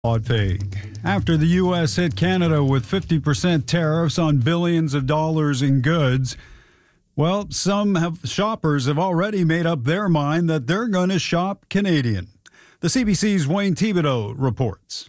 Claude Fag. After the U.S. hit Canada with 50% tariffs on billions of dollars in goods, well, shoppers have already made up their mind that they're going to shop Canadian. The CBC's Wayne Thibodeau reports.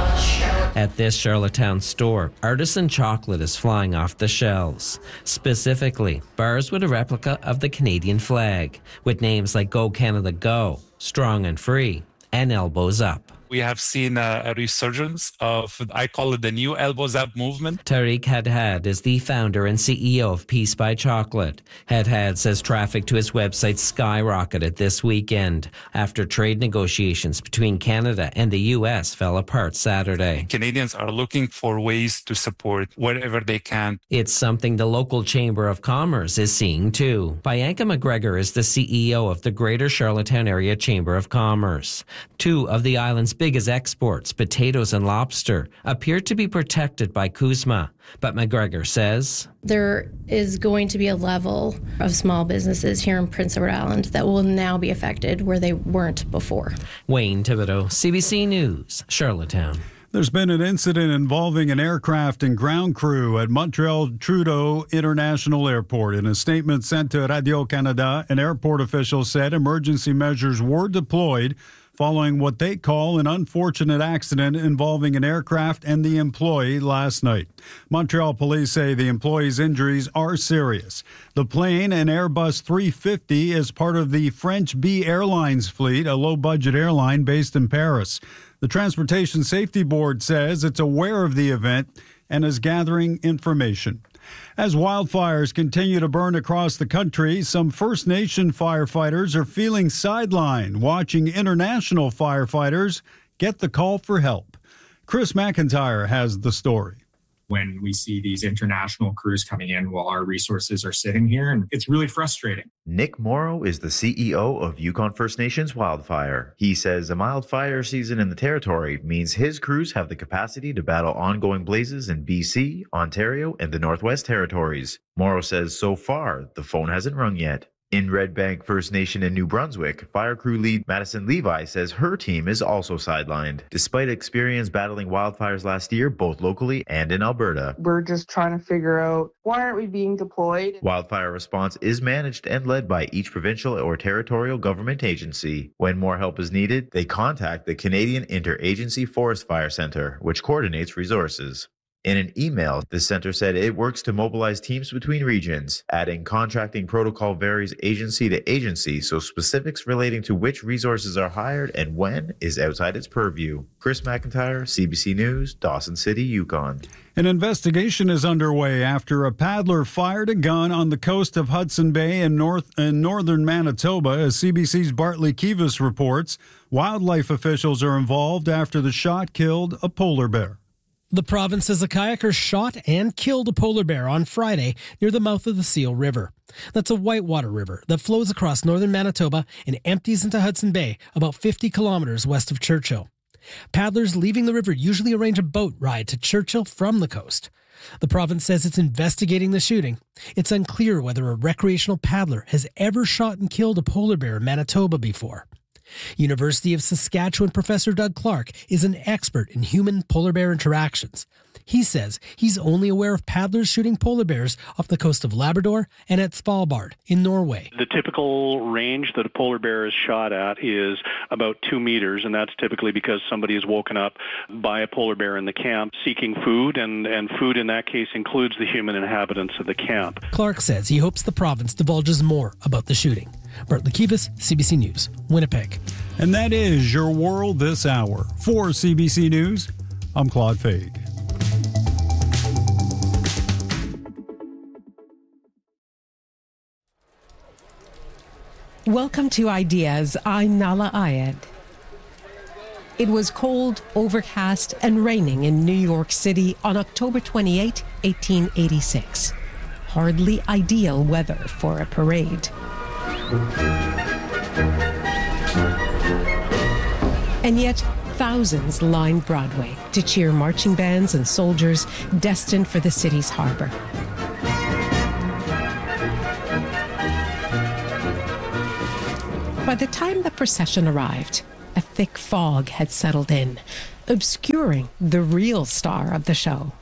At this Charlottetown store, artisan chocolate is flying off the shelves. Specifically, bars with a replica of the Canadian flag, with names like Go Canada Go, Strong and Free, and Elbows Up. We have seen a resurgence of, I call it the new Elbows Up movement. Tariq Hadhad is the founder and CEO of Peace by Chocolate. Hadhad says traffic to his website skyrocketed this weekend after trade negotiations between Canada and the U.S. fell apart Saturday. Canadians are looking for ways to support wherever they can. It's something the local Chamber of Commerce is seeing too. Bianca McGregor is the CEO of the Greater Charlottetown Area Chamber of Commerce. Two of the island's biggest exports, potatoes and lobster, appear to be protected by CUSMA. But McGregor says there is going to be a level of small businesses here in Prince Edward Island that will now be affected where they weren't before. Wayne Thibodeau, CBC News, Charlottetown. There's been an incident involving an aircraft and ground crew at Montreal Trudeau International Airport. In a statement sent to Radio-Canada, an airport official said emergency measures were deployed following what they call an unfortunate accident involving an aircraft and the employee last night. Montreal police say the employee's injuries are serious. The plane, an Airbus 350, is part of the French B Airlines fleet, a low-budget airline based in Paris. The Transportation Safety Board says it's aware of the event and is gathering information. As wildfires continue to burn across the country, some First Nation firefighters are feeling sidelined, watching international firefighters get the call for help. Chris McIntyre has the story. When we see these international crews coming in while our resources are sitting here, and it's really frustrating. Nick Morrow is the CEO of Yukon First Nations Wildfire. He says a mild fire season in the territory means his crews have the capacity to battle ongoing blazes in BC, Ontario, and the Northwest Territories. Morrow says so far, the phone hasn't rung yet. In Red Bank First Nation in New Brunswick, fire crew lead Madison Levi says her team is also sidelined, despite experience battling wildfires last year, both locally and in Alberta. We're just trying to figure out, why aren't we being deployed? Wildfire response is managed and led by each provincial or territorial government agency. When more help is needed, they contact the Canadian Interagency Forest Fire Centre, which coordinates resources. In an email, the center said it works to mobilize teams between regions, adding contracting protocol varies agency to agency, so specifics relating to which resources are hired and when is outside its purview. Chris McIntyre, CBC News, Dawson City, Yukon. An investigation is underway after a paddler fired a gun on the coast of Hudson Bay in northern Manitoba. As CBC's Bartley Kivas reports, wildlife officials are involved after the shot killed a polar bear. The province says a kayaker shot and killed a polar bear on Friday near the mouth of the Seal River. That's a whitewater river that flows across northern Manitoba and empties into Hudson Bay about 50 kilometers west of Churchill. Paddlers leaving the river usually arrange a boat ride to Churchill from the coast. The province says it's investigating the shooting. It's unclear whether a recreational paddler has ever shot and killed a polar bear in Manitoba before. University of Saskatchewan professor Doug Clark is an expert in human polar bear interactions. He says he's only aware of paddlers shooting polar bears off the coast of Labrador and at Svalbard in Norway. The typical range that a polar bear is shot at is about 2 meters, and that's typically because somebody is woken up by a polar bear in the camp seeking food, and food in that case includes the human inhabitants of the camp. Clark says he hopes the province divulges more about the shooting. Bartley Kivas, CBC News, Winnipeg. And that is your world this hour. For CBC News, I'm Claude Fag. Welcome to Ideas. I'm Nala Ayed. It was cold, overcast, and raining in New York City on October 28, 1886. Hardly ideal weather for a parade. And yet, thousands lined Broadway to cheer marching bands and soldiers destined for the city's harbor. By the time the procession arrived, a thick fog had settled in. obscuring the real star of the show.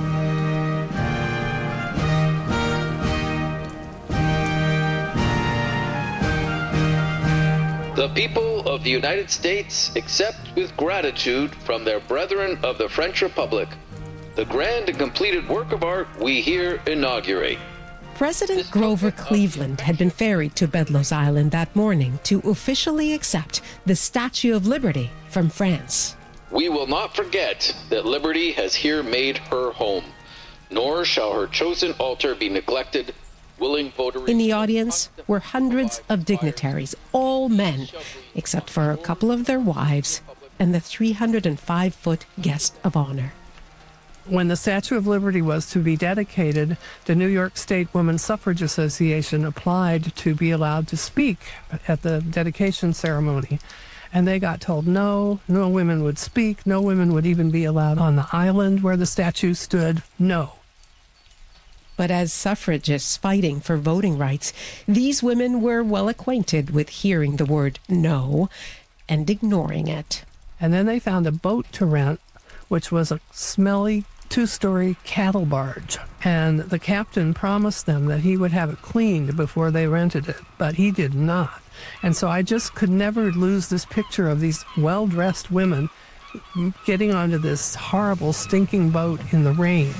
The people of the United States accept with gratitude from their brethren of the French Republic the grand and completed work of art we here inaugurate. President Grover Cleveland had been ferried to Bedloes Island that morning to officially accept the Statue of Liberty from France. We will not forget that Liberty has here made her home, nor shall her chosen altar be neglected. Willing votaries. In the audience were hundreds of dignitaries, all men, except for a couple of their wives and the 305-foot guest of honor. When the Statue of Liberty was to be dedicated, the New York State Women's Suffrage Association applied to be allowed to speak at the dedication ceremony. And they got told no women would speak, no women would even be allowed on the island where the statue stood, no. But as suffragists fighting for voting rights, these women were well acquainted with hearing the word no and ignoring it. And then they found a boat to rent, which was a smelly 2-story cattle barge. And the captain promised them that he would have it cleaned before they rented it, but he did not. And so I just could never lose this picture of these well-dressed women getting onto this horrible, stinking boat in the rain.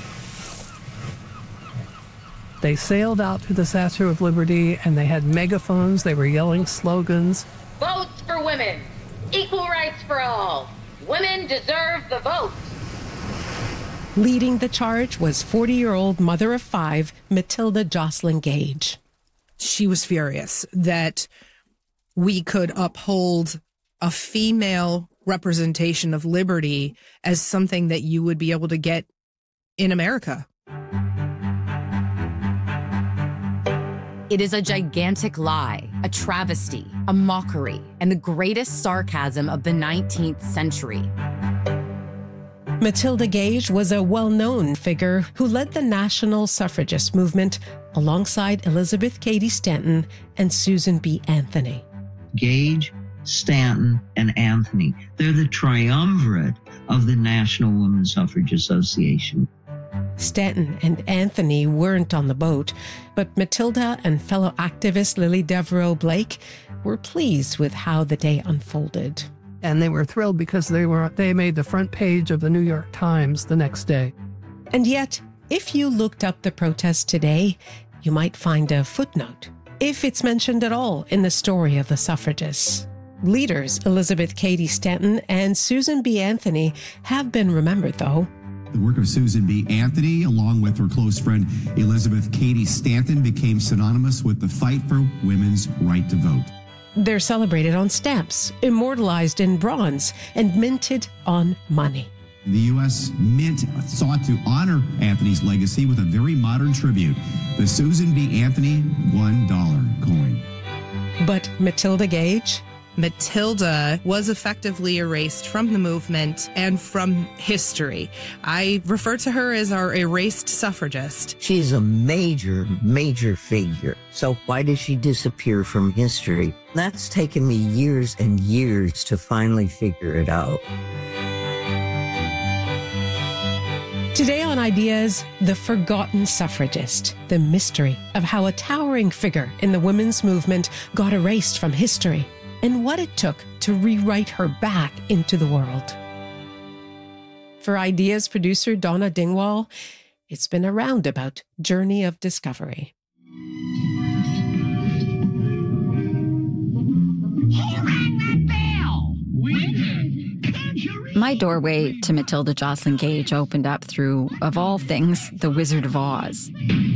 They sailed out to the Statue of Liberty, and they had megaphones. They were yelling slogans. Votes for women. Equal rights for all. Women deserve the vote. Leading the charge was 40-year-old mother of 5, Matilda Joslyn Gage. She was furious that we could uphold a female representation of liberty as something that you would be able to get in America. It is a gigantic lie, a travesty, a mockery, and the greatest sarcasm of the 19th century. Matilda Gage was a well-known figure who led the national suffragist movement alongside Elizabeth Cady Stanton and Susan B. Anthony. Gage, Stanton, and Anthony. They're the triumvirate of the National Women's Suffrage Association. Stanton and Anthony weren't on the boat, but Matilda and fellow activist Lily Devereaux Blake were pleased with how the day unfolded. And they were thrilled because they made the front page of the New York Times the next day. And yet, if you looked up the protest today, you might find a footnote, if it's mentioned at all in the story of the suffragists. Leaders Elizabeth Cady Stanton and Susan B. Anthony have been remembered, though. The work of Susan B. Anthony, along with her close friend Elizabeth Cady Stanton, became synonymous with the fight for women's right to vote. They're celebrated on stamps, immortalized in bronze, and minted on money. The U.S. Mint sought to honor Anthony's legacy with a very modern tribute, the Susan B. Anthony $1 coin. But Matilda Gage? Matilda was effectively erased from the movement and from history. I refer to her as our erased suffragist. She's a major, major figure. So why does she disappear from history? That's taken me years and years to finally figure it out. Today on Ideas, the forgotten suffragist, the mystery of how a towering figure in the women's movement got erased from history, and what it took to rewrite her back into the world. For Ideas producer Donna Dingwall, it's been a roundabout journey of discovery. My doorway to Matilda Joslyn Gage opened up through, of all things, The Wizard of Oz.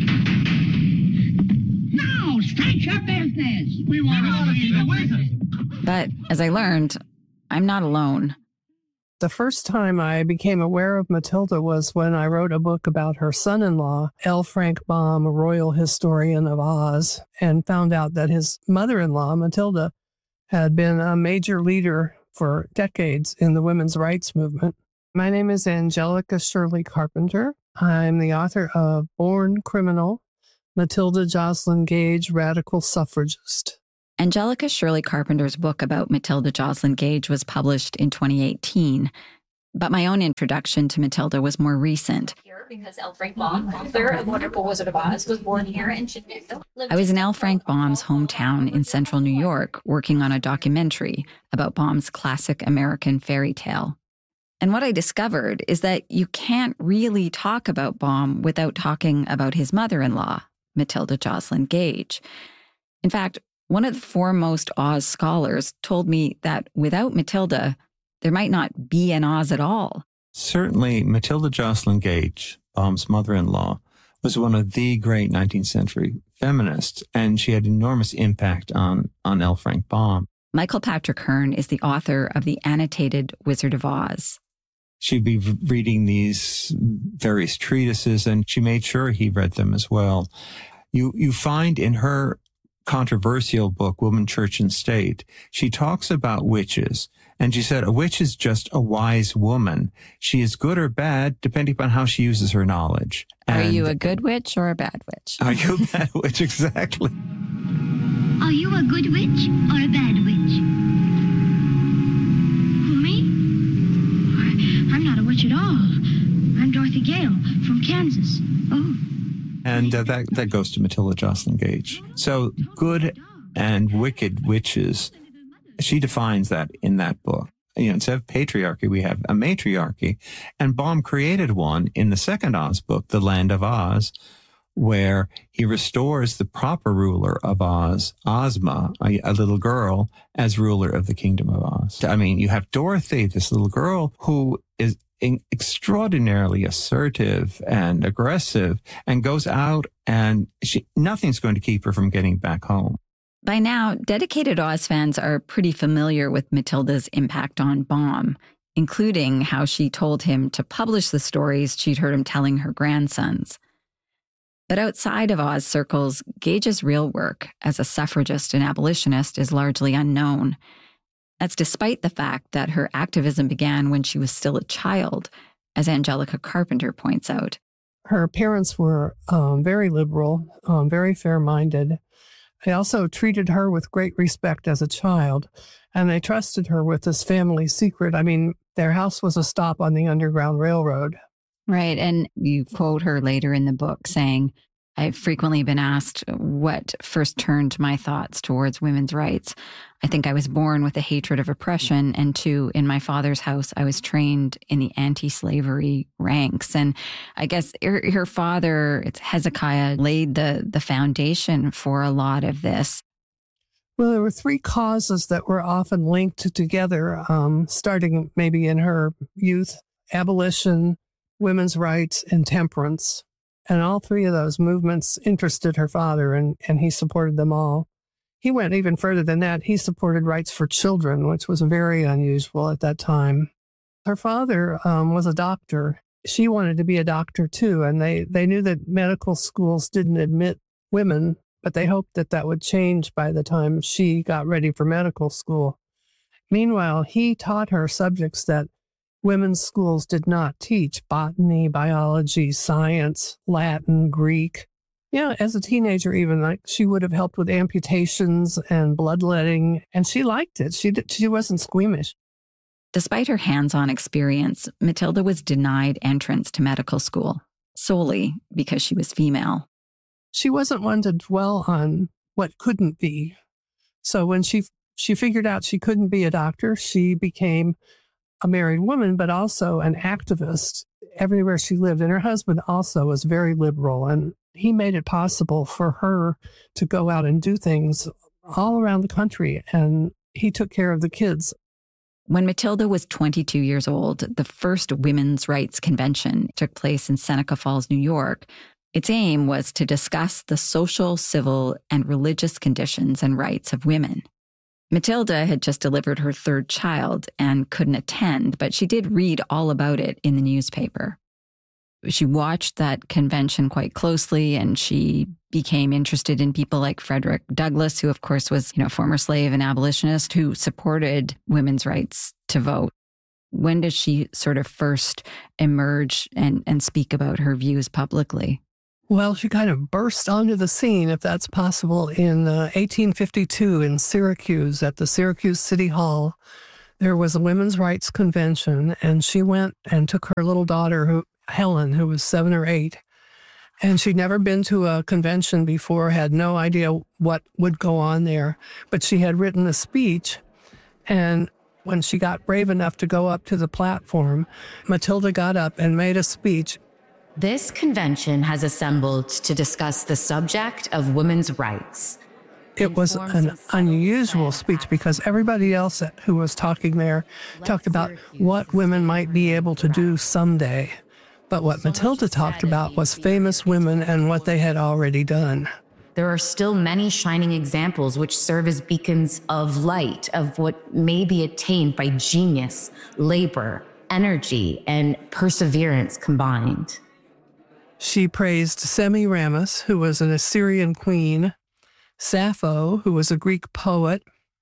Now, state your business. We want to see the wizard. But as I learned, I'm not alone. The first time I became aware of Matilda was when I wrote a book about her son-in-law, L. Frank Baum, a royal historian of Oz, and found out that his mother-in-law, Matilda, had been a major leader for decades in the women's rights movement. My name is Angelica Shirley Carpenter. I'm the author of Born Criminal, Matilda Joslyn Gage, Radical Suffragist. Angelica Shirley Carpenter's book about Matilda Joslyn Gage was published in 2018. But my own introduction to Matilda was more recent. Because L. Frank Baum, author of Wonderful Wizard of Oz, was born here in Chicago. I was in L. Frank Baum's hometown in central New York working on a documentary about Baum's classic American fairy tale. And what I discovered is that you can't really talk about Baum without talking about his mother-in-law, Matilda Joslyn Gage. In fact, one of the foremost Oz scholars told me that without Matilda, there might not be an Oz at all. Certainly, Matilda Joslyn Gage, Baum's mother-in-law, was one of the great 19th century feminists, and she had enormous impact on L. Frank Baum. Michael Patrick Hearn is the author of the annotated Wizard of Oz. She'd be reading these various treatises, and she made sure he read them as well. You find in her controversial book, Woman, Church, and State, she talks about witches. And she said, a witch is just a wise woman. She is good or bad, depending upon how she uses her knowledge. Are you a good witch or a bad witch? Are you a bad witch? Exactly. Are you a good witch or a bad witch? Who, me? I'm not a witch at all. I'm Dorothy Gale from Kansas. Oh. And that goes to Matilda Joslyn Gage. So good and wicked witches, she defines that in that book. Instead of patriarchy, we have a matriarchy. And Baum created one in the second Oz book, The Land of Oz, where he restores the proper ruler of Oz, Ozma, a little girl, as ruler of the Kingdom of Oz. I mean, you have Dorothy, this little girl who is extraordinarily assertive and aggressive and goes out and nothing's going to keep her from getting back home. By now, dedicated Oz fans are pretty familiar with Matilda's impact on Baum, including how she told him to publish the stories she'd heard him telling her grandsons. But outside of Oz circles, Gage's real work as a suffragist and abolitionist is largely unknown. That's despite the fact that her activism began when she was still a child, as Angelica Carpenter points out. Her parents were very liberal, very fair-minded. They also treated her with great respect as a child, and they trusted her with this family secret. I mean, their house was a stop on the Underground Railroad. Right, and you quote her later in the book saying, I've frequently been asked what first turned my thoughts towards women's rights. I think I was born with a hatred of oppression, and two, in my father's house, I was trained in the anti-slavery ranks. And I guess her father, it's Hezekiah, laid the foundation for a lot of this. Well, there were three causes that were often linked together, starting maybe in her youth: abolition, women's rights, and temperance. And all three of those movements interested her father, and he supported them all. He went even further than that. He supported rights for children, which was very unusual at that time. Her father was a doctor. She wanted to be a doctor, too, and they knew that medical schools didn't admit women, but they hoped that would change by the time she got ready for medical school. Meanwhile, he taught her subjects that women's schools did not teach: botany, biology, science, Latin, Greek. Yeah, as a teenager, even she would have helped with amputations and bloodletting, and she liked it. She wasn't squeamish. Despite her hands-on experience, Matilda was denied entrance to medical school, solely because she was female. She wasn't one to dwell on what couldn't be. So when she figured out she couldn't be a doctor, she became a married woman, but also an activist everywhere she lived. And her husband also was very liberal, and he made it possible for her to go out and do things all around the country, and he took care of the kids. When Matilda was 22 years old, the first women's rights convention took place in Seneca Falls, New York. Its aim was to discuss the social, civil, and religious conditions and rights of women. Matilda had just delivered her third child and couldn't attend, but she did read all about it in the newspaper. She watched that convention quite closely, and she became interested in people like Frederick Douglass, who of course was, former slave and abolitionist who supported women's rights to vote. When did she sort of first emerge and speak about her views publicly? Well, she kind of burst onto the scene, if that's possible, in 1852 in Syracuse at the Syracuse City Hall. there was a women's rights convention, and she went and took her little daughter, Helen, who was 7 or 8, and she'd never been to a convention before, had no idea what would go on there, but she had written a speech, and when she got brave enough to go up to the platform, Matilda got up and made a speech. This convention has assembled to discuss the subject of women's rights. It was an unusual speech because everybody else who was talking there talked about what women might be able to do someday. But what Matilda talked about was famous women and what they had already done. There are still many shining examples which serve as beacons of light of what may be attained by genius, labor, energy, and perseverance combined. She praised Semiramis, who was an Assyrian queen, Sappho, who was a Greek poet,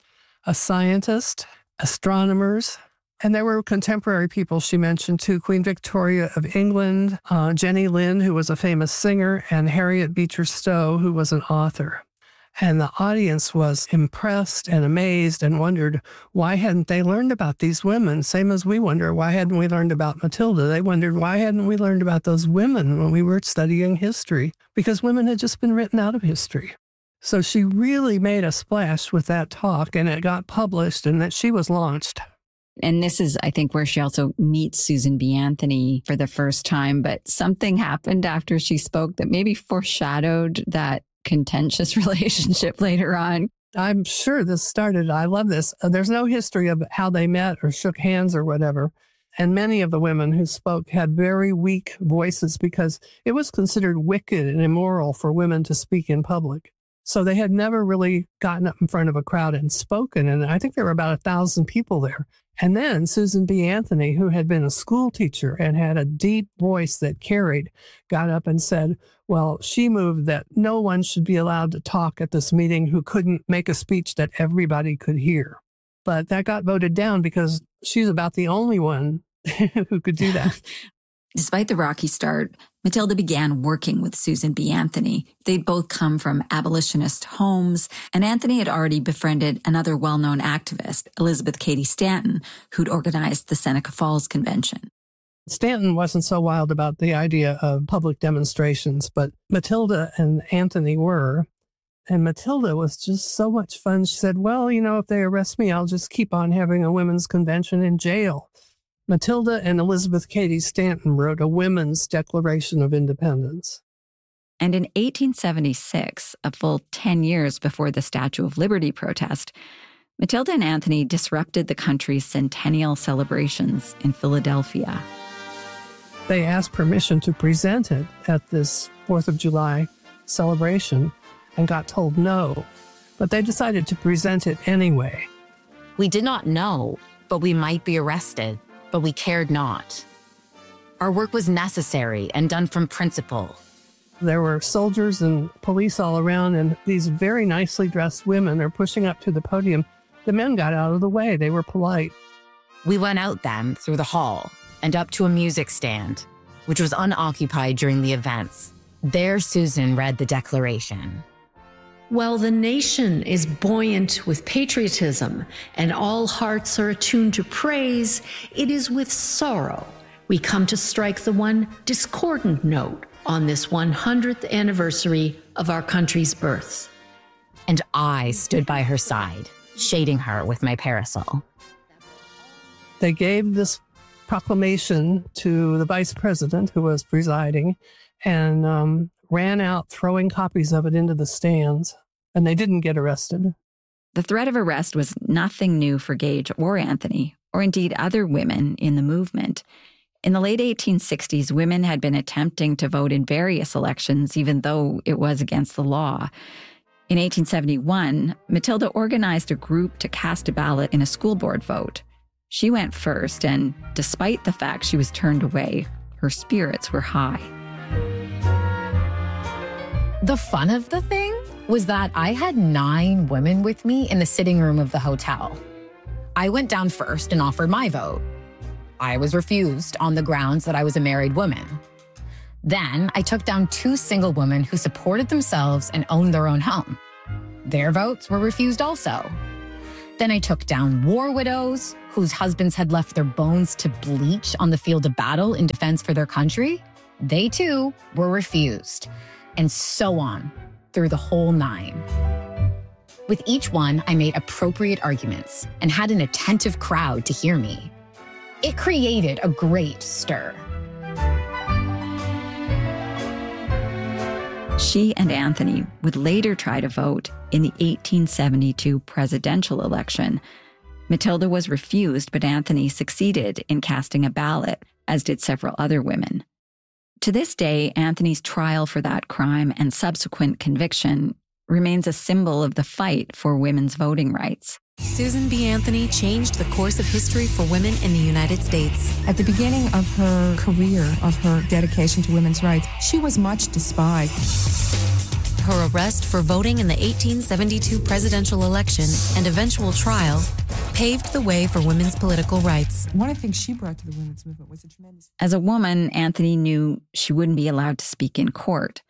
a scientist, astronomers, and there were contemporary people she mentioned too, Queen Victoria of England, Jenny Lind, who was a famous singer, and Harriet Beecher Stowe, who was an author. And the audience was impressed and amazed and wondered, why hadn't they learned about these women? Same as we wonder, why hadn't we learned about Matilda? They wondered, why hadn't we learned about those women when we were studying history? Because women had just been written out of history. So she really made a splash with that talk, and it got published, and that she was launched. And this is, I think, where she also meets Susan B. Anthony for the first time. But something happened after she spoke that maybe foreshadowed that contentious relationship later on. I'm sure this started, I love this. There's no history of how they met or shook hands or whatever. And many of the women who spoke had very weak voices because it was considered wicked and immoral for women to speak in public. So they had never really gotten up in front of a crowd and spoken. And I think there were about 1,000 people there. And then Susan B. Anthony, who had been a school teacher and had a deep voice that carried, got up and said, well, she moved that no one should be allowed to talk at this meeting who couldn't make a speech that everybody could hear. But that got voted down because she's about the only one who could do that. Despite the rocky start, Matilda began working with Susan B. Anthony. They'd both come from abolitionist homes, and Anthony had already befriended another well-known activist, Elizabeth Cady Stanton, who'd organized the Seneca Falls Convention. Stanton wasn't so wild about the idea of public demonstrations, but Matilda and Anthony were. And Matilda was just so much fun. She said, well, if they arrest me, I'll just keep on having a women's convention in jail. Matilda and Elizabeth Cady Stanton wrote a Women's Declaration of Independence. And in 1876, a full 10 years before the Statue of Liberty protest, Matilda and Anthony disrupted the country's centennial celebrations in Philadelphia. They asked permission to present it at this 4th of July celebration and got told no, but they decided to present it anyway. We did not know, but we might be arrested. But we cared not. Our work was necessary and done from principle. There were soldiers and police all around, and these very nicely dressed women are pushing up to the podium. The men got out of the way. They were polite. We went out then through the hall and up to a music stand, which was unoccupied during the events. There, Susan read the Declaration. While the nation is buoyant with patriotism and all hearts are attuned to praise, it is with sorrow we come to strike the one discordant note on this 100th anniversary of our country's birth. And I stood by her side, shading her with my parasol. They gave this proclamation to the vice president who was presiding and ran out throwing copies of it into the stands. And they didn't get arrested. The threat of arrest was nothing new for Gage or Anthony, or indeed other women in the movement. In the late 1860s, women had been attempting to vote in various elections, even though it was against the law. In 1871, Matilda organized a group to cast a ballot in a school board vote. She went first, and despite the fact she was turned away, her spirits were high. The fun of the thing was that I had 9 women with me in the sitting room of the hotel. I went down first and offered my vote. I was refused on the grounds that I was a married woman. Then I took down 2 single women who supported themselves and owned their own home. Their votes were refused also. Then I took down war widows whose husbands had left their bones to bleach on the field of battle in defense for their country, they too were refused. And so on, through the whole nine. With each one, I made appropriate arguments and had an attentive crowd to hear me. It created a great stir. She and Anthony would later try to vote in the 1872 presidential election. Matilda was refused, but Anthony succeeded in casting a ballot, as did several other women. To this day, Anthony's trial for that crime and subsequent conviction remains a symbol of the fight for women's voting rights. Susan B. Anthony changed the course of history for women in the United States. At the beginning of her career, of her dedication to women's rights, she was much despised. Her arrest for voting in the 1872 presidential election and eventual trial paved the way for women's political rights. One of the things she brought to the women's movement was a tremendous... As a woman, Anthony knew she wouldn't be allowed to speak in court.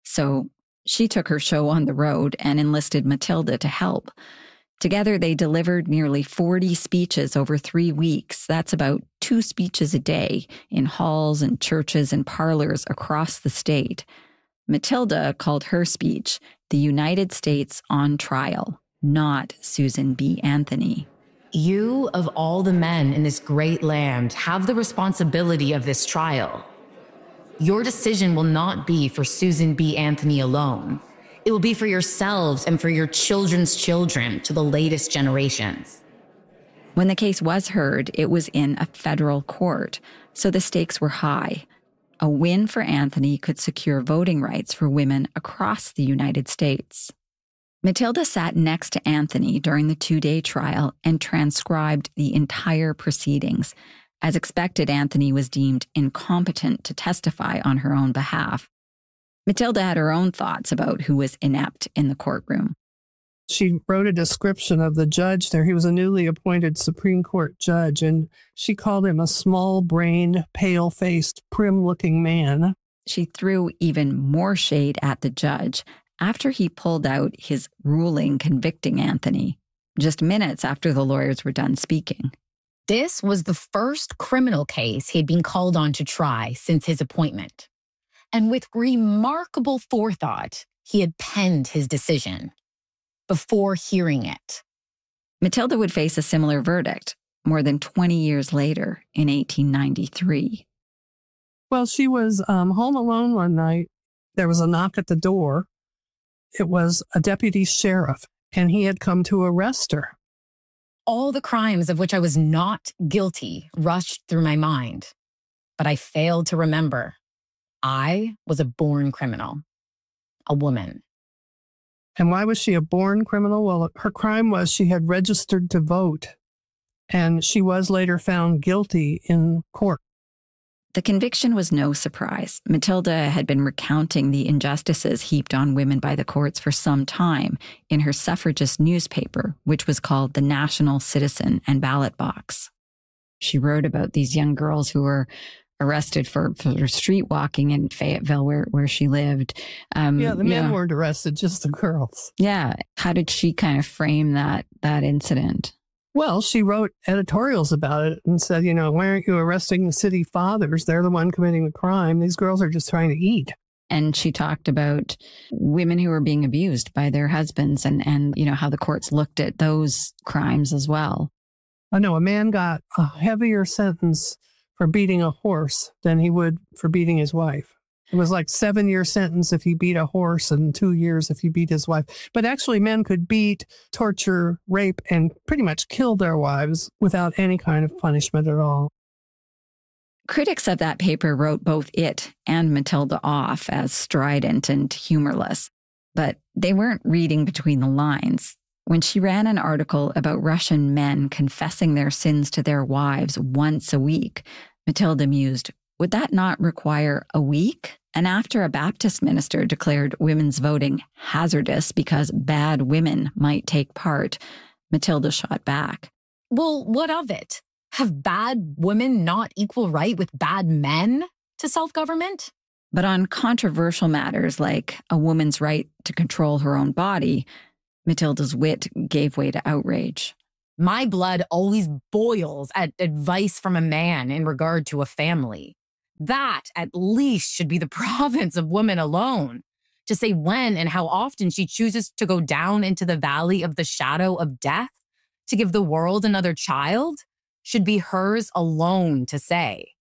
So she took her show on the road and enlisted Matilda to help. Together, they delivered nearly 40 speeches over 3 weeks. That's about 2 speeches a day in halls and churches and parlors across the state. Matilda called her speech "The United States on Trial," not Susan B. Anthony. You, of all the men in this great land, have the responsibility of this trial. Your decision will not be for Susan B. Anthony alone. It will be for yourselves and for your children's children to the latest generations. When the case was heard, it was in a federal court, so the stakes were high. A win for Anthony could secure voting rights for women across the United States. Matilda sat next to Anthony during the 2-day trial and transcribed the entire proceedings. As expected, Anthony was deemed incompetent to testify on her own behalf. Matilda had her own thoughts about who was inept in the courtroom. She wrote a description of the judge there. He was a newly appointed Supreme Court judge, and she called him a small-brained, pale-faced, prim-looking man. She threw even more shade at the judge after he pulled out his ruling convicting Anthony, just minutes after the lawyers were done speaking. This was the first criminal case he'd been called on to try since his appointment. And with remarkable forethought, he had penned his decision before hearing it. Matilda would face a similar verdict more than 20 years later in 1893. Well, she was home alone one night. There was a knock at the door. It was a deputy sheriff, and he had come to arrest her. All the crimes of which I was not guilty rushed through my mind, but I failed to remember. I was a born criminal, a woman. And why was she a born criminal? Well, her crime was she had registered to vote, and she was later found guilty in court. The conviction was no surprise. Matilda had been recounting the injustices heaped on women by the courts for some time in her suffragist newspaper, which was called the National Citizen and Ballot Box. She wrote about these young girls who were arrested for street walking in Fayetteville, where she lived. The men weren't arrested, just the girls. Yeah. How did she kind of frame that incident? Well, she wrote editorials about it and said, why aren't you arresting the city fathers? They're the one committing the crime. These girls are just trying to eat. And she talked about women who were being abused by their husbands and how the courts looked at those crimes as well. I know a man got a heavier sentence for beating a horse than he would for beating his wife. It was like 7-year sentence if he beat a horse and 2 years if he beat his wife. But actually, men could beat, torture, rape, and pretty much kill their wives without any kind of punishment at all. Critics of that paper wrote both it and Matilda off as strident and humorless, but they weren't reading between the lines. When she ran an article about Russian men confessing their sins to their wives once a week, Matilda mused, would that not require a week? And after a Baptist minister declared women's voting hazardous because bad women might take part, Matilda shot back. Well, what of it? Have bad women not equal right with bad men to self-government? But on controversial matters like a woman's right to control her own body, Matilda's wit gave way to outrage. My blood always boils at advice from a man in regard to a family. That, at least, should be the province of women alone. To say when and how often she chooses to go down into the valley of the shadow of death to give the world another child should be hers alone to say.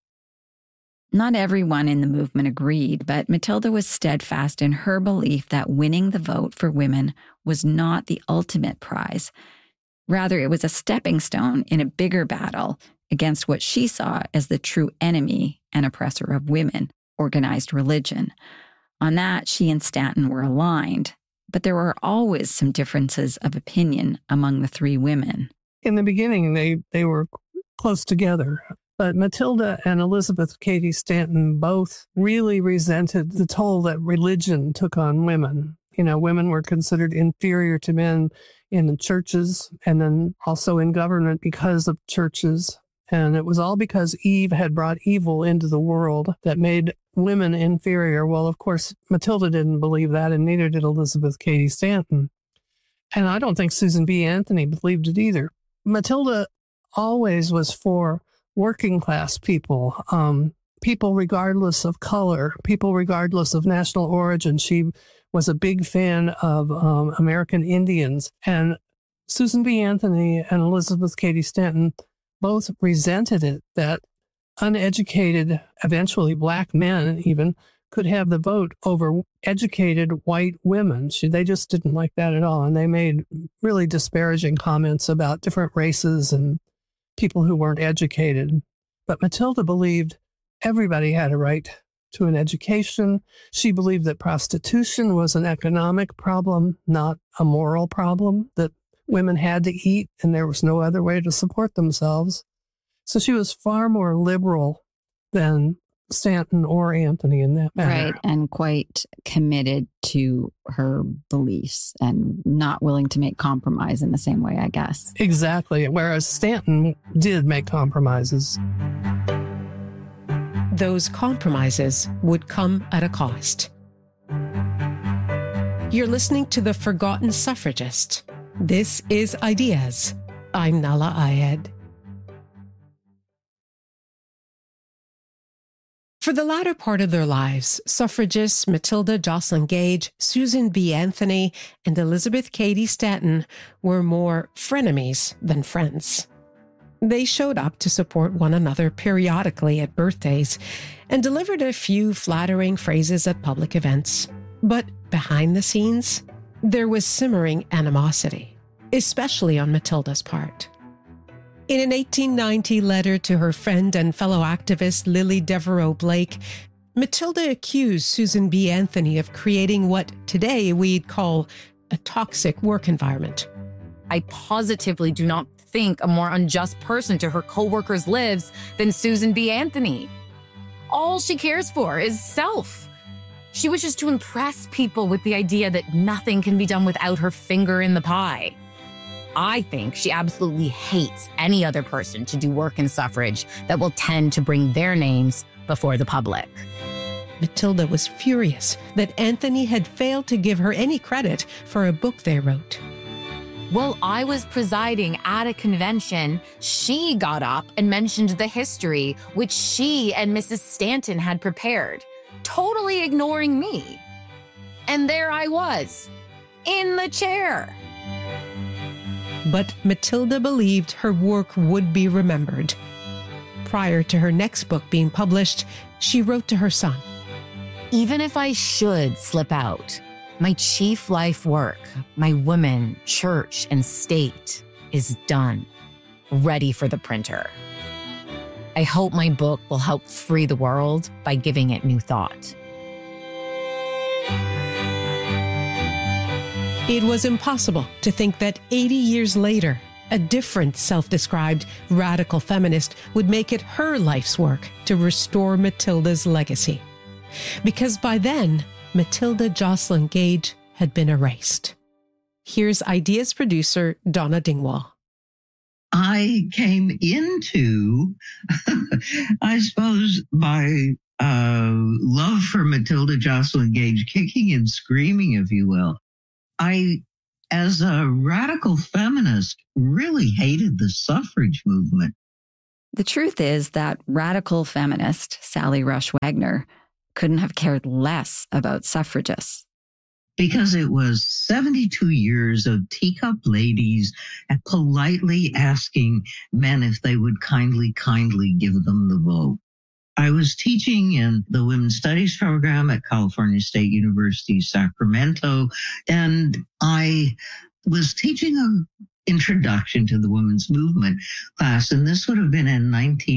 Not everyone in the movement agreed, but Matilda was steadfast in her belief that winning the vote for women was not the ultimate prize. Rather, it was a stepping stone in a bigger battle against what she saw as the true enemy and oppressor of women, organized religion. On that, she and Stanton were aligned, but there were always some differences of opinion among the three women. In the beginning, they were close together, but Matilda and Elizabeth Cady Stanton both really resented the toll that religion took on women. You know, women were considered inferior to men in the churches and then also in government because of churches. And it was all because Eve had brought evil into the world that made women inferior. Well, of course, Matilda didn't believe that, and neither did Elizabeth Cady Stanton. And I don't think Susan B. Anthony believed it either. Matilda always was for working class people, people regardless of color, people regardless of national origin. She was a big fan of American Indians. And Susan B. Anthony and Elizabeth Cady Stanton both resented it that uneducated, eventually black men even, could have the vote over educated white women. They just didn't like that at all. And they made really disparaging comments about different races and people who weren't educated. But Matilda believed everybody had a right to an education. She believed that prostitution was an economic problem, not a moral problem, that women had to eat and there was no other way to support themselves. So she was far more liberal than Stanton or Anthony in that matter. Right, and quite committed to her beliefs and not willing to make compromise in the same way, I guess. Exactly, whereas Stanton did make compromises. Those compromises would come at a cost. You're listening to The Forgotten Suffragist. This is Ideas. I'm Nahlah Ayed. For the latter part of their lives, suffragists Matilda Joslyn Gage, Susan B. Anthony, and Elizabeth Cady Stanton were more frenemies than friends. They showed up to support one another periodically at birthdays and delivered a few flattering phrases at public events. But behind the scenes, there was simmering animosity, especially on Matilda's part. In an 1890 letter to her friend and fellow activist Lily Devereux Blake, Matilda accused Susan B. Anthony of creating what today we'd call a toxic work environment. I positively do not think a more unjust person to her co-workers lives than Susan B. Anthony. All she cares for is self. She wishes to impress people with the idea that nothing can be done without her finger in the pie. I think she absolutely hates any other person to do work in suffrage that will tend to bring their names before the public. Matilda was furious that Anthony had failed to give her any credit for a book they wrote. While I was presiding at a convention, she got up and mentioned the history which she and Mrs. Stanton had prepared, totally ignoring me. And there I was, in the chair. But Matilda believed her work would be remembered. Prior to her next book being published, she wrote to her son, "Even if I should slip out, my chief life work, my women, church, and state is done, ready for the printer. I hope my book will help free the world by giving it new thought." It was impossible to think that 80 years later, a different self-described radical feminist would make it her life's work to restore Matilda's legacy. Because by then, Matilda Joslyn Gage had been erased. Here's Ideas producer Donna Dingwall. I came into, I suppose, my love for Matilda Joslyn Gage, kicking and screaming, if you will. I as a radical feminist, really hated the suffrage movement. The truth is that radical feminist Sally Rush Wagner couldn't have cared less about suffragists. Because it was 72 years of teacup ladies politely asking men if they would kindly give them the vote. I was teaching in the Women's Studies program at California State University, Sacramento, and I was teaching an introduction to the women's movement class, and this would have been in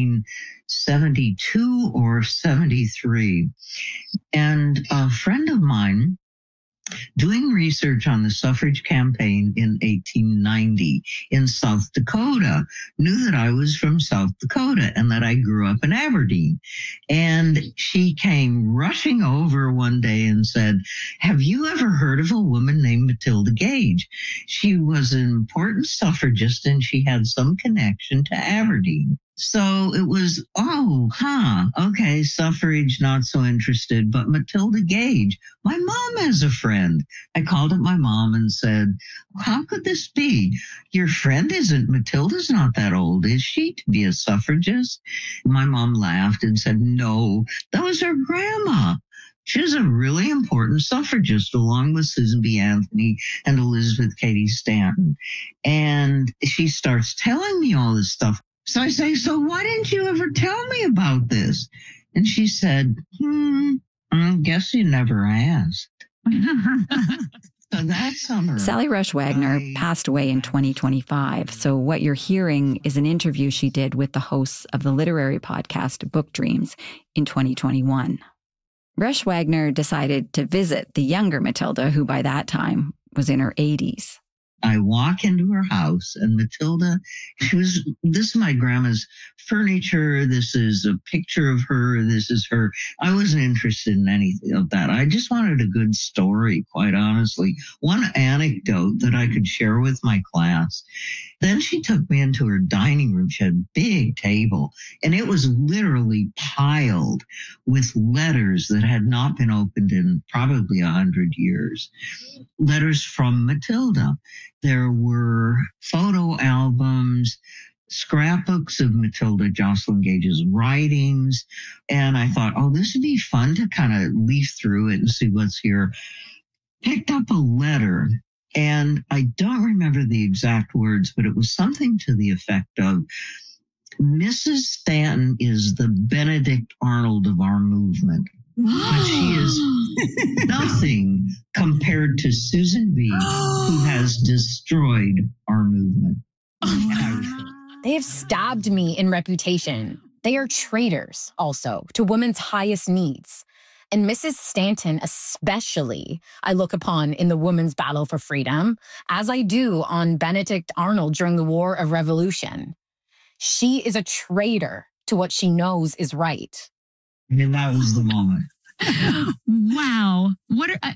1972 or 73. And a friend of mine, doing research on the suffrage campaign in 1890 in South Dakota, knew that I was from South Dakota and that I grew up in Aberdeen. And she came rushing over one day and said, "Have you ever heard of a woman named Matilda Gage? She was an important suffragist and she had some connection to Aberdeen." So it was, okay, suffrage, not so interested, but Matilda Gage, my mom has a friend. I called up my mom and said, "How could this be? Your friend isn't, Matilda's not that old, is she, to be a suffragist?" My mom laughed and said, "No, that was her grandma. She was a really important suffragist along with Susan B. Anthony and Elizabeth Cady Stanton." And she starts telling me all this stuff. So I say, "So why didn't you ever tell me about this?" And she said, "I guess you never asked." So that summer, Sally Rush Wagner passed away in 2025. So what you're hearing is an interview she did with the hosts of the literary podcast Book Dreams in 2021. Rush Wagner decided to visit the younger Matilda, who by that time was in her 80s. I walk into her house and Matilda, this is my grandma's furniture. This is a picture of her. This is her. I wasn't interested in anything of that. I just wanted a good story, quite honestly. One anecdote that I could share with my class. Then she took me into her dining room. She had a big table and it was literally piled with letters that had not been opened in probably 100 years. Letters from Matilda. There were photo albums, scrapbooks of Matilda Joslyn Gage's writings. And I thought, this would be fun to kind of leaf through it and see what's here. Picked up a letter, and I don't remember the exact words, but it was something to the effect of, "Mrs. Stanton is the Benedict Arnold of our movement. But she is nothing compared to Susan B., who has destroyed our movement." They have stabbed me in reputation. They are traitors also to women's highest needs. And Mrs. Stanton especially, I look upon in the women's battle for freedom, as I do on Benedict Arnold during the War of Revolution. She is a traitor to what she knows is right. And that was the moment. Wow. What a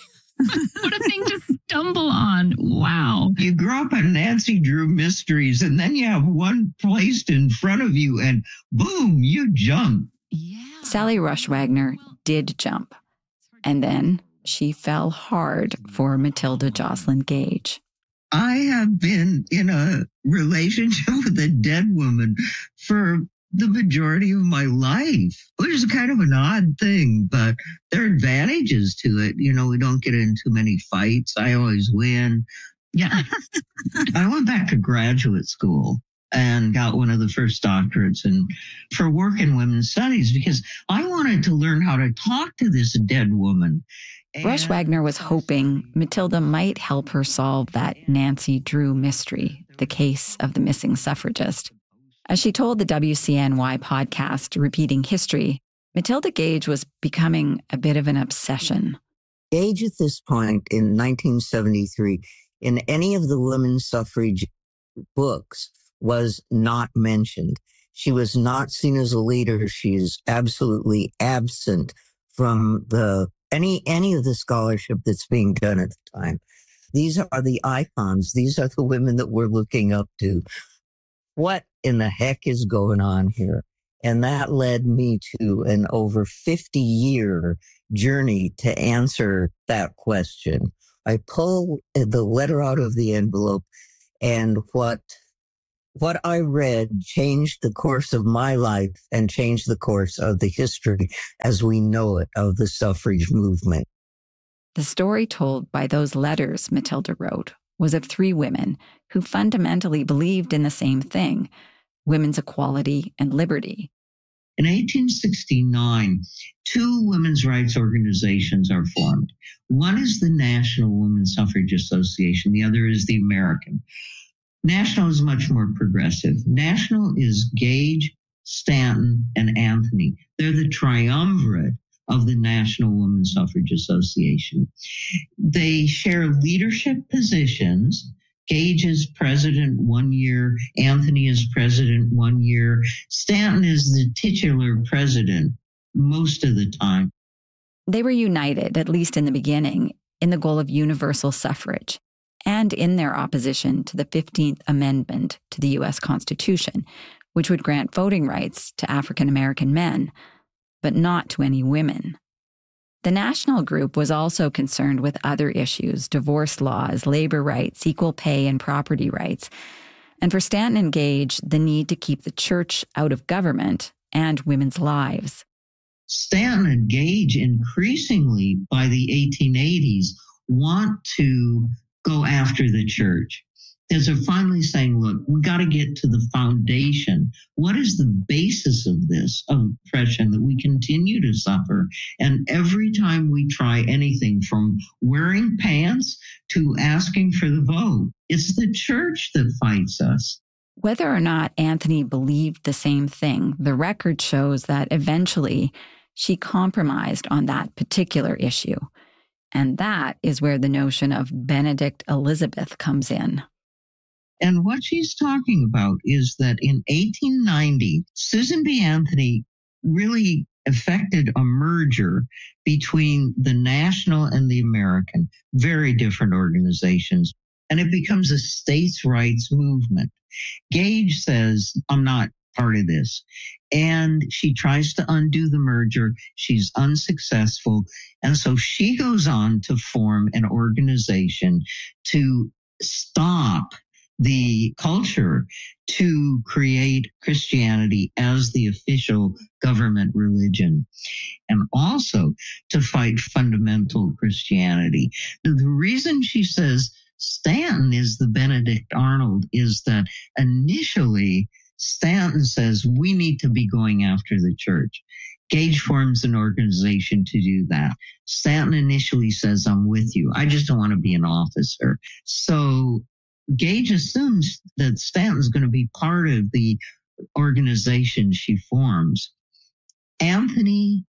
thing to stumble on. Wow. You grow up on Nancy Drew mysteries, and then you have one placed in front of you, and boom, you jump. Sally Rush Wagner did jump. And then she fell hard for Matilda Joslyn Gage. I have been in a relationship with a dead woman for the majority of my life, which is kind of an odd thing, but there are advantages to it. We don't get into many fights. I always win. Yeah. I went back to graduate school and got one of the first doctorates for work in women's studies because I wanted to learn how to talk to this dead woman. Rush Wagner was hoping Matilda might help her solve that Nancy Drew mystery, the case of the missing suffragist. As she told the WCNY podcast, Repeating History, Matilda Gage was becoming a bit of an obsession. Gage at this point in 1973, in any of the women's suffrage books, was not mentioned. She was not seen as a leader. She is absolutely absent from any of the scholarship that's being done at the time. These are the icons. These are the women that we're looking up to. What in the heck is going on here? And that led me to an over 50-year journey to answer that question. I pull the letter out of the envelope, and what I read changed the course of my life and changed the course of the history as we know it of the suffrage movement. The story told by those letters Matilda wrote was of 3 women who fundamentally believed in the same thing, women's equality and liberty. In 1869, 2 women's rights organizations are formed. One is the National Women's Suffrage Association. The other is the American. National is much more progressive. National is Gage, Stanton, and Anthony. They're the triumvirate of the National Women's Suffrage Association. They share leadership positions. Gage is president 1 year. Anthony is president 1 year. Stanton is the titular president most of the time. They were united, at least in the beginning, in the goal of universal suffrage and in their opposition to the 15th Amendment to the U.S. Constitution, which would grant voting rights to African American men, but not to any women. The national group was also concerned with other issues, divorce laws, labor rights, equal pay, and property rights. And for Stanton and Gage, the need to keep the church out of government and women's lives. Stanton and Gage increasingly, by the 1880s, want to go after the church. As they're finally saying, look, we got to get to the foundation. What is the basis of this oppression that we continue to suffer? And every time we try anything from wearing pants to asking for the vote, it's the church that fights us. Whether or not Anthony believed the same thing, the record shows that eventually she compromised on that particular issue. And that is where the notion of Benedict Elizabeth comes in. And what she's talking about is that in 1890, Susan B. Anthony really effected a merger between the National and the American, very different organizations, and it becomes a states' rights movement. Gage says, I'm not part of this. And she tries to undo the merger. She's unsuccessful. And so she goes on to form an organization to stop the culture to create Christianity as the official government religion, and also to fight fundamental Christianity. The reason she says Stanton is the Benedict Arnold is that initially Stanton says we need to be going after the church. Gage forms an organization to do that. Stanton initially says, I'm with you. I just don't want to be an officer. So Gage assumes that Stanton's going to be part of the organization she forms. Anthony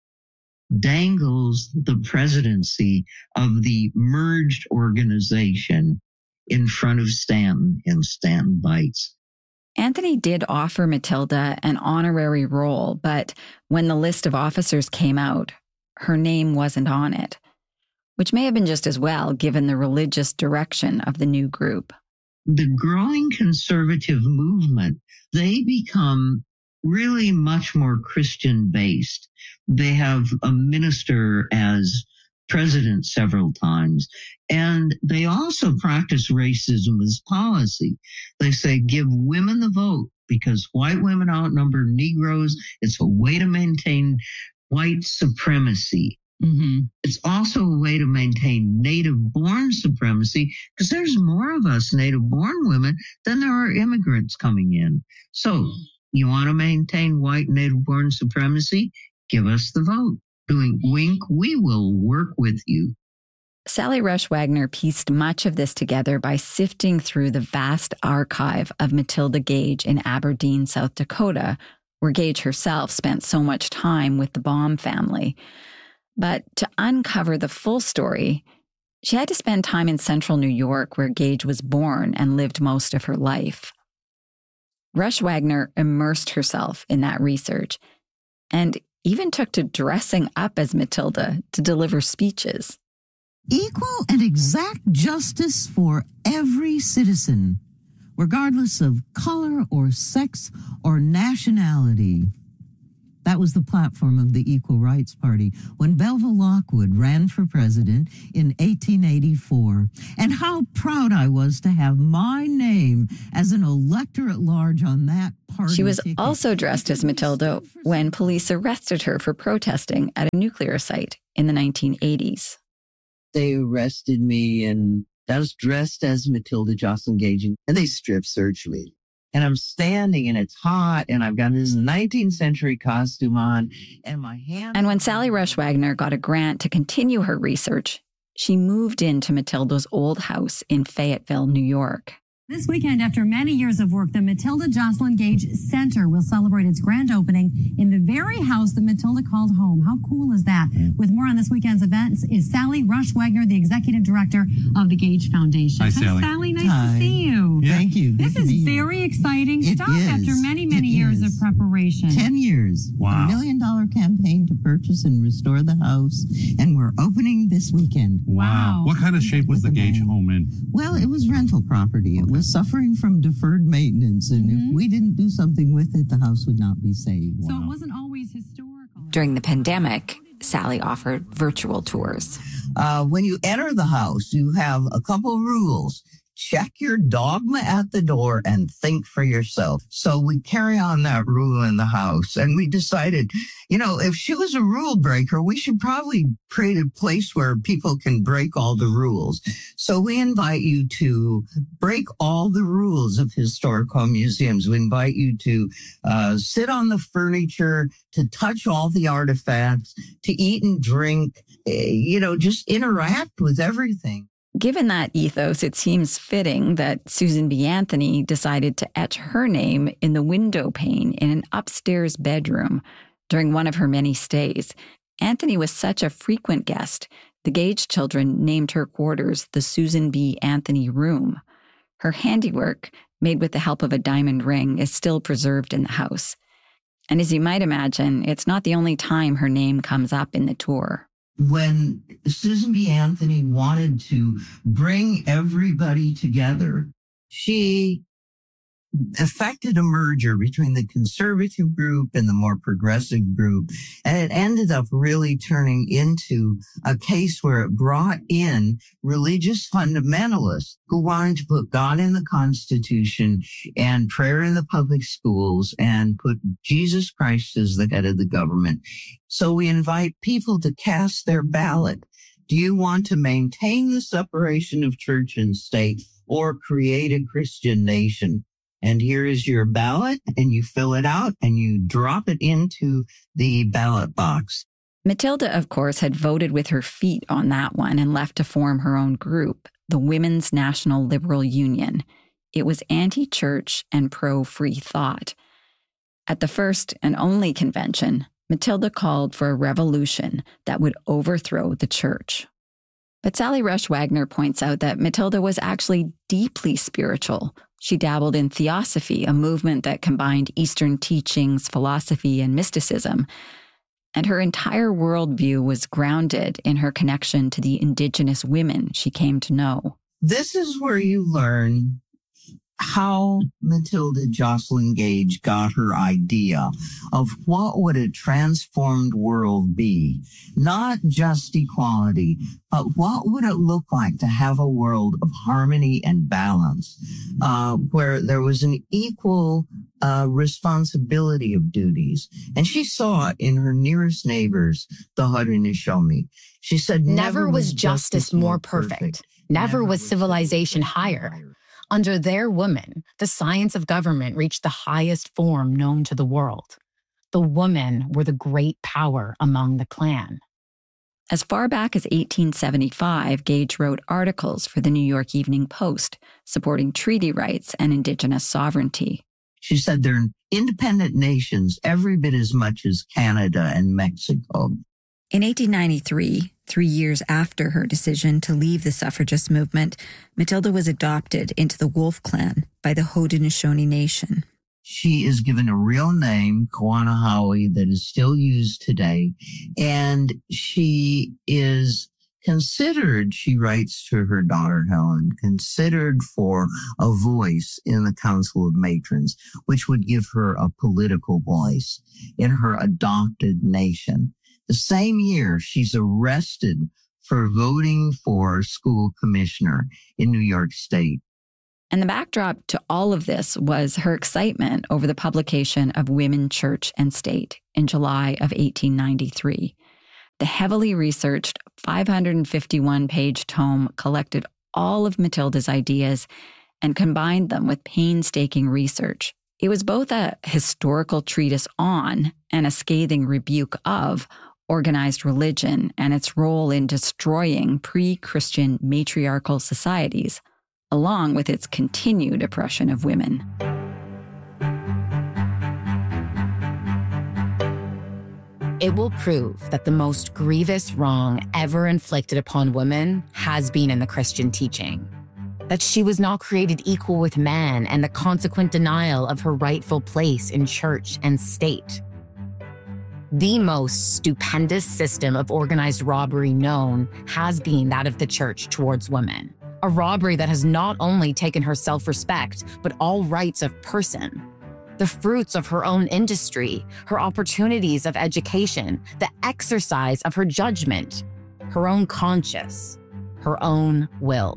dangles the presidency of the merged organization in front of Stanton, and Stanton bites. Anthony did offer Matilda an honorary role, but when the list of officers came out, her name wasn't on it, which may have been just as well given the religious direction of the new group. The growing conservative movement, they become really much more Christian-based. They have a minister as president several times, and they also practice racism as policy. They say, give women the vote because white women outnumber Negroes. It's a way to maintain white supremacy. Mm-hmm. It's also a way to maintain native-born supremacy because there's more of us native-born women than there are immigrants coming in. So you want to maintain white native-born supremacy? Give us the vote. Doing wink, we will work with you. Sally Rush Wagner pieced much of this together by sifting through the vast archive of Matilda Gage in Aberdeen, South Dakota, where Gage herself spent so much time with the Baum family. But to uncover the full story, she had to spend time in central New York, where Gage was born and lived most of her life. Rush Wagner immersed herself in that research and even took to dressing up as Matilda to deliver speeches. Equal and exact justice for every citizen, regardless of color or sex or nationality. That was the platform of the Equal Rights Party when Belva Lockwood ran for president in 1884. And how proud I was to have my name as an elector at large on that party. She was ticket. also dressed as Matilda when police arrested her for protesting at a nuclear site in the 1980s. They arrested me and I was dressed as Matilda Joslyn Gage, and they strip searched me. And I'm standing and it's hot and I've got this 19th century costume on and my hand. And when Sally Rush Wagner got a grant to continue her research, she moved into Matilda's old house in Fayetteville, New York. This weekend, after many years of work, the Matilda Joslyn Gage Center will celebrate its grand opening in the very house that Matilda called home. How cool is that? With more on this weekend's events is Sally Rush Wagner, the executive director of the Gage Foundation. Hi, Sally. Sally, nice to see you. Yeah. Thank you. This is very exciting stuff after many, many years of preparation. 10 years. Wow. $1 million campaign to purchase and restore the house. And we're opening this weekend. Wow. What kind of shape was the Gage home in? Well, it was rental property. It was suffering from deferred maintenance. And if we didn't do something with it, the house would not be saved. So it wasn't always historical. During the pandemic, Sally offered virtual tours. When you enter the house, you have a couple rules. Check your dogma at the door and think for yourself. So we carry on that rule in the house. And we decided, if she was a rule breaker, we should probably create a place where people can break all the rules. So we invite you to break all the rules of historical museums. We invite you to sit on the furniture, to touch all the artifacts, to eat and drink, just interact with everything. Given that ethos, it seems fitting that Susan B. Anthony decided to etch her name in the window pane in an upstairs bedroom during one of her many stays. Anthony was such a frequent guest, the Gage children named her quarters the Susan B. Anthony Room. Her handiwork, made with the help of a diamond ring, is still preserved in the house. And as you might imagine, it's not the only time her name comes up in the tour. When Susan B. Anthony wanted to bring everybody together, she effected a merger between the conservative group and the more progressive group. And it ended up really turning into a case where it brought in religious fundamentalists who wanted to put God in the Constitution and prayer in the public schools and put Jesus Christ as the head of the government. So we invite people to cast their ballot. Do you want to maintain the separation of church and state or create a Christian nation? And here is your ballot, and you fill it out and you drop it into the ballot box. Matilda, of course, had voted with her feet on that one and left to form her own group, the Women's National Liberal Union. It was anti-church and pro-free thought. At the first and only convention, Matilda called for a revolution that would overthrow the church. But Sally Rush Wagner points out that Matilda was actually deeply spiritual. She dabbled in theosophy, a movement that combined Eastern teachings, philosophy, and mysticism. And her entire worldview was grounded in her connection to the indigenous women she came to know. This is where you learn how Matilda Joslyn Gage got her idea of what would a transformed world be. Not just equality, but what would it look like to have a world of harmony and balance, where there was an equal responsibility of duties. And she saw it in her nearest neighbors, the Haudenosaunee. She said, never was justice more perfect. Never was civilization higher. Under their women, the science of government reached the highest form known to the world. The women were the great power among the clan. As far back as 1875, Gage wrote articles for the New York Evening Post supporting treaty rights and indigenous sovereignty. She said they're independent nations every bit as much as Canada and Mexico. In 1893, 3 years after her decision to leave the suffragist movement, Matilda was adopted into the Wolf Clan by the Haudenosaunee Nation. She is given a real name, Kawanahawi, that is still used today. And she is considered, she writes to her daughter Helen, considered for a voice in the Council of Matrons, which would give her a political voice in her adopted nation. The same year, she's arrested for voting for school commissioner in New York State. And the backdrop to all of this was her excitement over the publication of Women, Church, and State in July of 1893. The heavily researched 551-page tome collected all of Matilda's ideas and combined them with painstaking research. It was both a historical treatise on and a scathing rebuke of organized religion and its role in destroying pre-Christian matriarchal societies, along with its continued oppression of women. It will prove that the most grievous wrong ever inflicted upon women has been in the Christian teaching. That she was not created equal with man and the consequent denial of her rightful place in church and state. The most stupendous system of organized robbery known has been that of the church towards women. A robbery that has not only taken her self-respect, but all rights of person. The fruits of her own industry, her opportunities of education, the exercise of her judgment, her own conscience, her own will.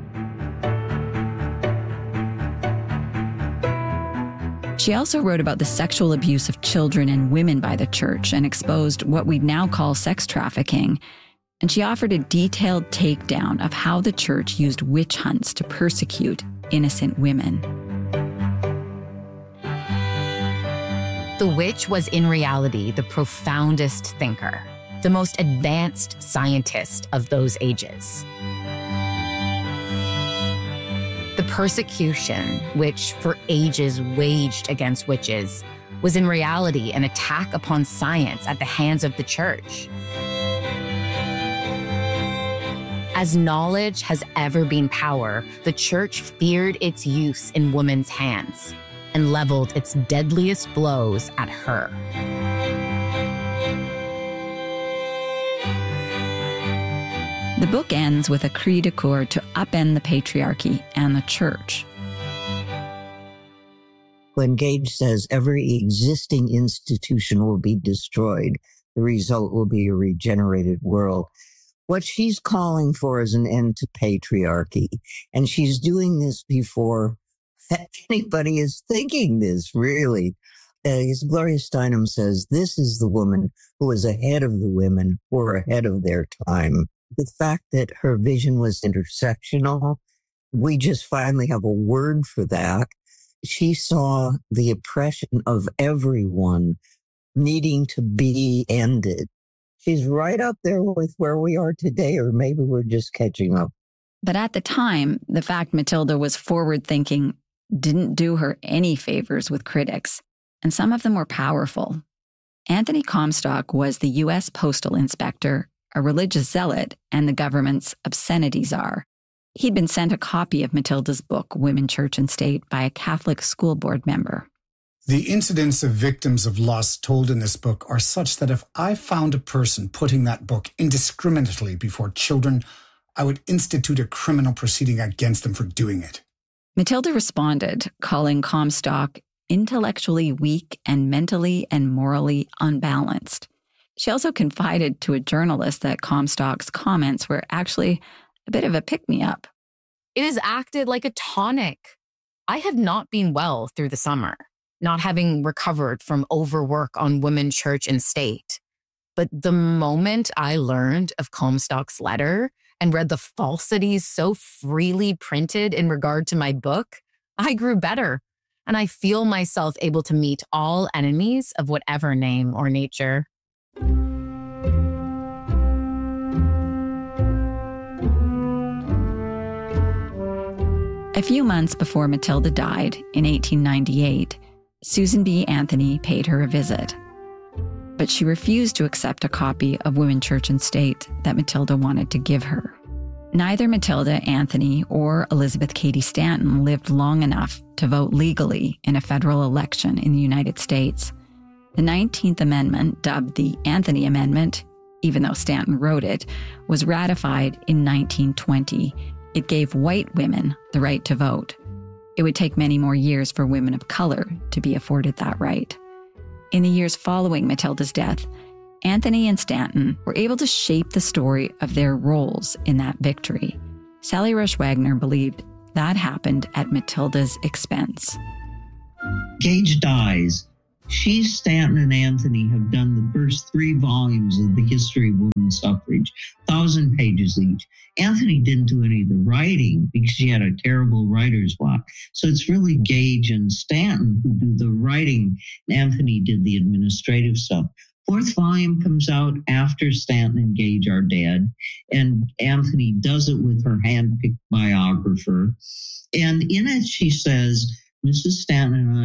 She also wrote about the sexual abuse of children and women by the church and exposed what we'd now call sex trafficking. And she offered a detailed takedown of how the church used witch hunts to persecute innocent women. The witch was in reality the profoundest thinker, the most advanced scientist of those ages. The persecution, which for ages waged against witches, was in reality an attack upon science at the hands of the church. As knowledge has ever been power, the church feared its use in women's hands and leveled its deadliest blows at her. The book ends with a cri de coeur to upend the patriarchy and the church. When Gage says every existing institution will be destroyed, the result will be a regenerated world. What she's calling for is an end to patriarchy. And she's doing this before anybody is thinking this, really. As Gloria Steinem says, this is the woman who was ahead of the women who were ahead of their time. The fact that her vision was intersectional, we just finally have a word for that. She saw the oppression of everyone needing to be ended. She's right up there with where we are today, or maybe we're just catching up. But at the time, the fact Matilda was forward-thinking didn't do her any favors with critics, and some of them were powerful. Anthony Comstock was the U.S. Postal Inspector, a religious zealot, and the government's obscenity czar. He'd been sent a copy of Matilda's book, Women, Church, and State, by a Catholic school board member. The incidents of victims of lust told in this book are such that if I found a person putting that book indiscriminately before children, I would institute a criminal proceeding against them for doing it. Matilda responded, calling Comstock intellectually weak and mentally and morally unbalanced. She also confided to a journalist that Comstock's comments were actually a bit of a pick-me-up. It has acted like a tonic. I have not been well through the summer, not having recovered from overwork on Women, Church, and State. But the moment I learned of Comstock's letter and read the falsities so freely printed in regard to my book, I grew better, and I feel myself able to meet all enemies of whatever name or nature. A few months before Matilda died in 1898, Susan B. Anthony paid her a visit. But she refused to accept a copy of Women, Church, and State that Matilda wanted to give her. Neither Matilda Anthony or Elizabeth Cady Stanton lived long enough to vote legally in a federal election in the United States. The 19th Amendment, dubbed the Anthony Amendment, even though Stanton wrote it, was ratified in 1920. It gave white women the right to vote. It would take many more years for women of color to be afforded that right. In the years following Matilda's death, Anthony and Stanton were able to shape the story of their roles in that victory. Sally Rush Wagner believed that happened at Matilda's expense. Gage dies. She, Stanton, and Anthony have done the first 3 volumes of the history of women's suffrage, 1,000 pages each. Anthony didn't do any of the writing because she had a terrible writer's block. So it's really Gage and Stanton who do the writing. Anthony did the administrative stuff. 4th volume comes out after Stanton and Gage are dead, and Anthony does it with her hand-picked biographer. And in it, she says, Mrs. Stanton and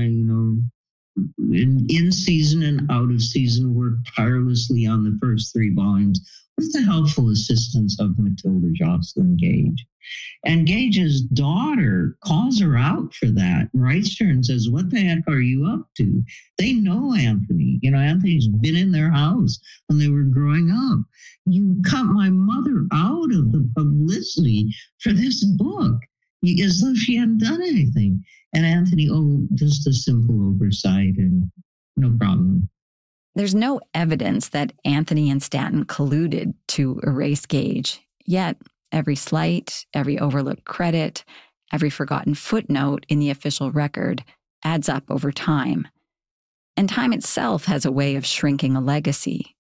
I, in season and out of season, worked tirelessly on the first 3 volumes with the helpful assistance of Matilda Joslyn Gage. And Gage's daughter calls her out for that, writes to her and says, what the heck are you up to? They know Anthony. Anthony's been in their house when they were growing up. You cut my mother out of the publicity for this book, as though she hadn't done anything. And Anthony, just a simple oversight and no problem. There's no evidence that Anthony and Stanton colluded to erase Gage, yet every slight, every overlooked credit, every forgotten footnote in the official record adds up over time. And time itself has a way of shrinking a legacy.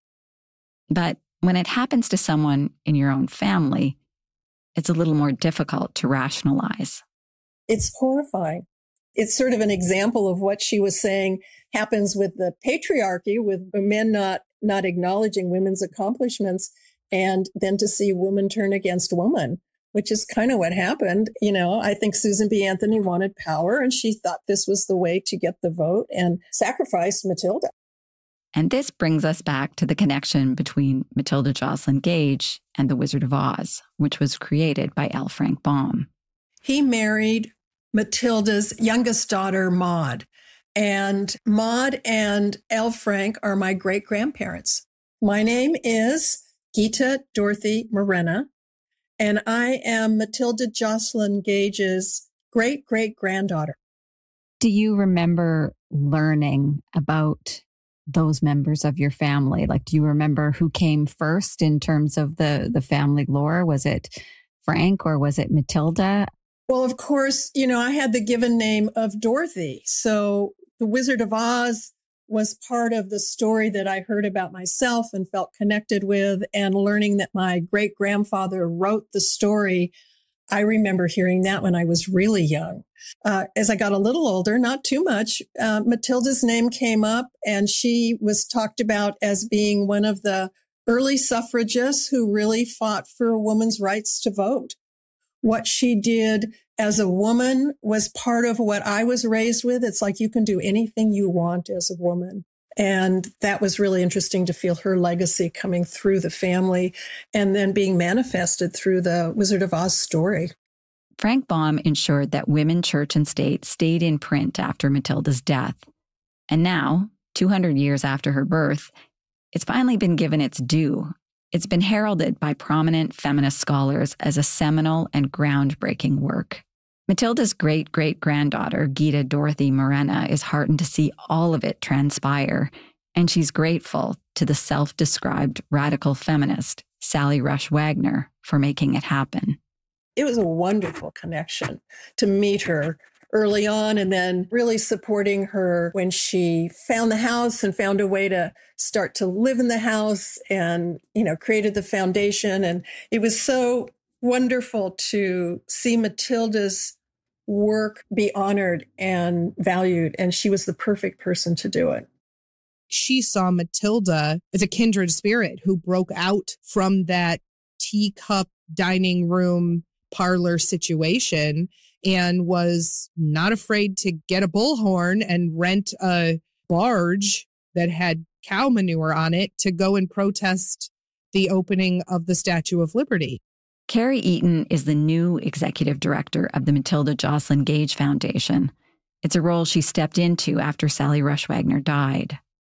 But when it happens to someone in your own family, it's a little more difficult to rationalize. It's horrifying. It's sort of an example of what she was saying happens with the patriarchy, with men not acknowledging women's accomplishments, and then to see woman turn against woman, which is kind of what happened. I think Susan B. Anthony wanted power, and she thought this was the way to get the vote and sacrificed Matilda. And this brings us back to the connection between Matilda Joslyn Gage and The Wizard of Oz, which was created by L. Frank Baum. He married Matilda's youngest daughter, Maud. And Maud and L. Frank are my great-grandparents. My name is Gita Dorothy Morena, and I am Matilda Joslyn Gage's great-great-granddaughter. Do you remember learning about those members of your family? Do you remember who came first in terms of the family lore? Was it Frank or was it Matilda? Well, of course, I had the given name of Dorothy. So The Wizard of Oz was part of the story that I heard about myself and felt connected with, and learning that my great-grandfather wrote the story. I remember hearing that when I was really young. As I got a little older, not too much, Matilda's name came up, and she was talked about as being one of the early suffragists who really fought for a woman's rights to vote. What she did as a woman was part of what I was raised with. It's like you can do anything you want as a woman. And that was really interesting to feel her legacy coming through the family and then being manifested through the Wizard of Oz story. Frank Baum ensured that Women, Church and State stayed in print after Matilda's death. And now, 200 years after her birth, it's finally been given its due. It's been heralded by prominent feminist scholars as a seminal and groundbreaking work. Matilda's great-great-granddaughter, Gita Dorothy Morena, is heartened to see all of it transpire, and she's grateful to the self-described radical feminist, Sally Rush Wagner, for making it happen. It was a wonderful connection to meet her early on, and then really supporting her when she found the house and found a way to start to live in the house and, created the foundation. And it was so wonderful to see Matilda's work be honored and valued. And she was the perfect person to do it. She saw Matilda as a kindred spirit who broke out from that teacup dining room parlor situation and was not afraid to get a bullhorn and rent a barge that had cow manure on it to go and protest the opening of the Statue of Liberty. Carrie Eaton is the new executive director of the Matilda Joslyn Gage Foundation. It's a role she stepped into after Sally Rush Wagner died.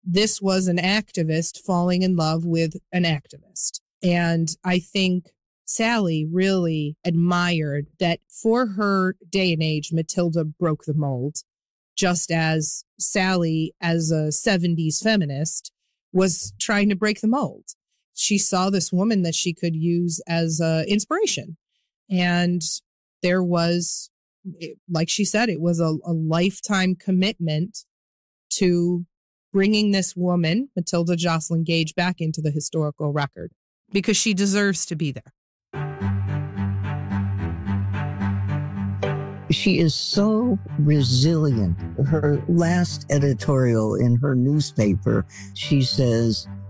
this was an activist falling in love with an activist. And I think Sally really admired that for her day and age, Matilda broke the mold, just as Sally, as a 70s feminist, was trying to break the mold. She saw this woman that she could use as inspiration. And there was, like she said, it was a lifetime commitment to bringing this woman, Matilda Joslyn Gage, back into the historical record because she deserves to be there. She is so resilient. Her last editorial in her newspaper, she says,